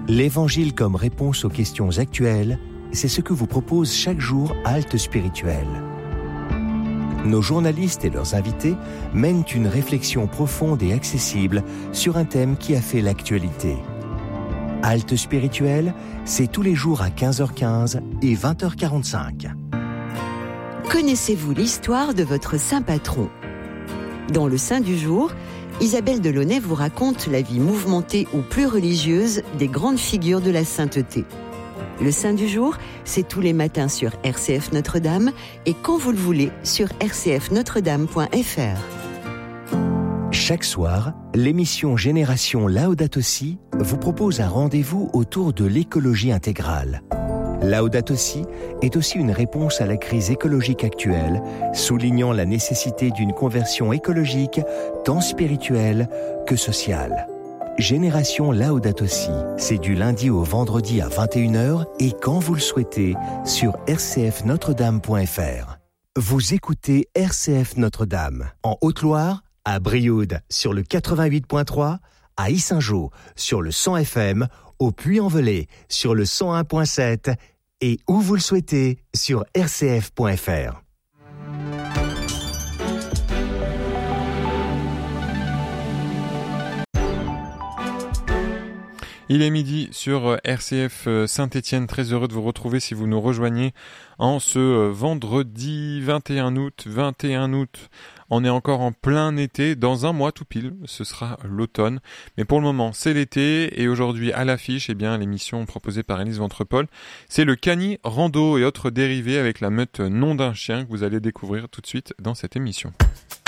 L'Évangile comme réponse aux questions actuelles, c'est ce que vous propose chaque jour Halte Spirituelle. Nos journalistes et leurs invités mènent une réflexion profonde et accessible sur un thème qui a fait l'actualité. Halte Spirituelle, c'est tous les jours à 15h15 et 20h45. Connaissez-vous l'histoire de votre saint patron ? Dans le Saint du jour, Isabelle Delaunay vous raconte la vie mouvementée ou plus religieuse des grandes figures de la sainteté. Le Saint du jour, c'est tous les matins sur RCF Notre-Dame et quand vous le voulez sur rcfnotredame.fr. Chaque soir, l'émission Génération Laudato Si vous propose un rendez-vous autour de l'écologie intégrale. Laudato Si est aussi une réponse à la crise écologique actuelle, soulignant la nécessité d'une conversion écologique tant spirituelle que sociale. Génération Laudato Si, c'est du lundi au vendredi à 21h et quand vous le souhaitez sur rcfnotredame.fr. Vous écoutez RCF Notre-Dame en Haute-Loire, à Brioude sur le 88.3, à Yssingeaux sur le 100 FM, au Puy-en-Velay sur le 101.7 et où vous le souhaitez sur rcf.fr. Il est midi sur RCF Saint-Étienne. Très heureux de vous retrouver si vous nous rejoignez en ce vendredi 21 août. On est encore en plein été. Dans un mois tout pile, ce sera l'automne. Mais pour le moment, c'est l'été. Et aujourd'hui, à l'affiche, l'émission proposée par Élise Ventrepol, c'est le Cani Rando et autres dérivés avec la meute Nom d'un chien que vous allez découvrir tout de suite dans cette émission.